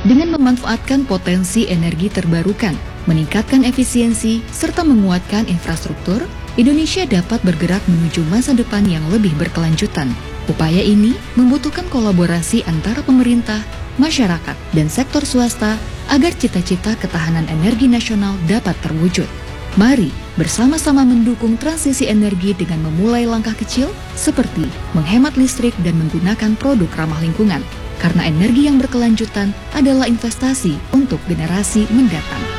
Dengan memanfaatkan potensi energi terbarukan, meningkatkan efisiensi, serta menguatkan infrastruktur, Indonesia dapat bergerak menuju masa depan yang lebih berkelanjutan. Upaya ini membutuhkan kolaborasi antara pemerintah, masyarakat, dan sektor swasta agar cita-cita ketahanan energi nasional dapat terwujud. Mari bersama-sama mendukung transisi energi dengan memulai langkah kecil seperti menghemat listrik dan menggunakan produk ramah lingkungan. Karena energi yang berkelanjutan adalah investasi untuk generasi mendatang.